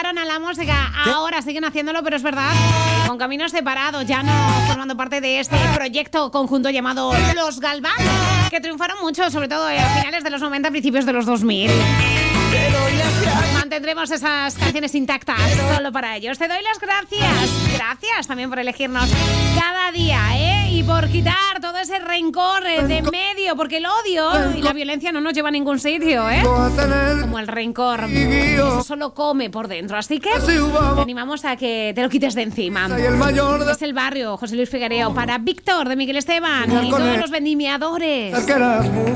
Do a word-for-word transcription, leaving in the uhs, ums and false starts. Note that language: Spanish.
dejaron a la música, ahora siguen haciéndolo, pero es verdad, con caminos separados, ya no formando parte de este proyecto conjunto llamado Los Galván, que triunfaron mucho, sobre todo a finales de los noventa, principios de los dos mil. Mantendremos esas canciones intactas solo para ellos. Te doy las gracias. Gracias también por elegirnos cada día, ¿eh? Y por quitar todo ese rencor de medio, porque el odio y la violencia no nos lleva a ningún sitio, ¿eh? Como el rencor. Eso solo come por dentro. Así que te animamos a que te lo quites de encima. Es el barrio, José Luis Figuereo, para Víctor de Miguel Esteban y todos los vendimiadores.